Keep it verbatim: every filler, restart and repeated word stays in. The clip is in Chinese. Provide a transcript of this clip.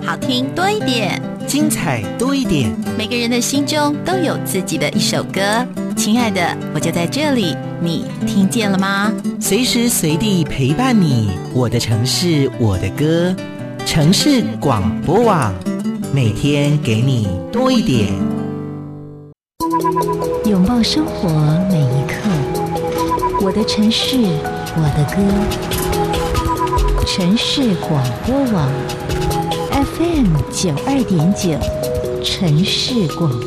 好听多一点， 精彩多一点。 每个人的心中都有自己的一首歌。亲爱的，我就在这里，你听见了吗？ 随时随地陪伴你，我的城市，我的歌。城市广播网，每天给你多一点。 拥抱生活每一刻，我的城市，我的歌。城市广播网 F M 九二点九，城市广